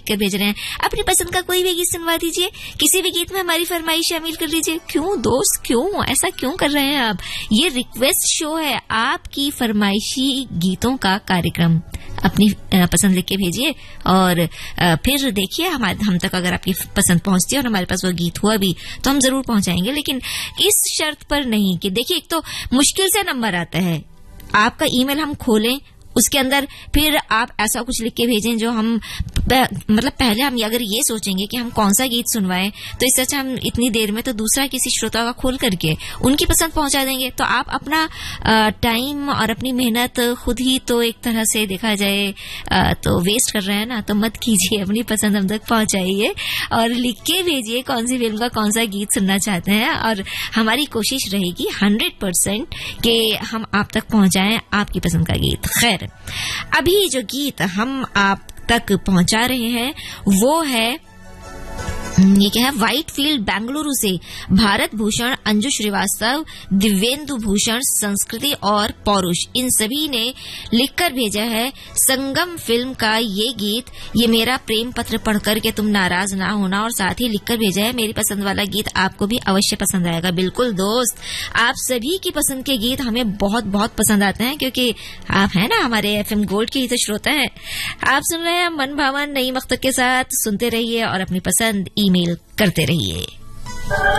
लिखकर भेज रहे हैं, अपनी पसंद का कोई भी गीत सुनवा दीजिए, किसी भी गीत में हमारी फरमाइश शामिल कर लीजिए। क्यों दोस्त, क्यों ऐसा क्यों कर रहे हैं आप? ये रिक्वेस्ट शो है, आपकी फरमाइशी गीतों का कार्यक्रम। अपनी पसंद लिख के भेजिए और फिर देखिए हम तक अगर आपकी पसंद पहुंचती है और हमारे पास वो गीत हुआ भी तो हम जरूर पहुंचाएंगे, लेकिन इस शर्त पर नहीं कि देखिए एक तो मुश्किल से नंबर आता है, आपका ईमेल हम खोलें, उसके अंदर फिर आप ऐसा कुछ लिख के भेजें जो हम मतलब पहले हम अगर ये सोचेंगे कि हम कौन सा गीत सुनवाएं तो इससे अच्छा हम इतनी देर में तो दूसरा किसी श्रोता का खोल करके उनकी पसंद पहुंचा देंगे। तो आप अपना टाइम और अपनी मेहनत खुद ही तो एक तरह से देखा जाए तो वेस्ट कर रहे हैं ना, तो मत कीजिए, अपनी पसंद हम तक पहुंचाइए और लिख के भेजिए कौन सी फिल्म का कौन सा गीत सुनना चाहते हैं, और हमारी कोशिश रहेगी 100% कि हम आप तक पहुंचाएं आपकी पसंद का गीत। खैर, अभी जो गीत हम आप तक पहुंचा रहे हैं वो है, ये क्या है, व्हाइटफील्ड बेंगलुरु से भारत भूषण, अंजू श्रीवास्तव, दिव्येंदु भूषण, संस्कृति और पौरुष, इन सभी ने लिखकर भेजा है संगम फिल्म का ये गीत, ये मेरा प्रेम पत्र पढ़कर के तुम नाराज ना होना, और साथ ही लिखकर भेजा है मेरी पसंद वाला गीत आपको भी अवश्य पसंद आएगा। बिल्कुल दोस्त, आप सभी की पसंद के गीत हमें बहुत बहुत पसंद आते हैं क्योंकि आप हैं ना हमारे FM गोल्ड के ही तो श्रोता हैं। आप सुन रहे हैं मन भावन नई मख्तर के साथ, सुनते रहिए और अपनी पसंद ईमेल करते रहिए।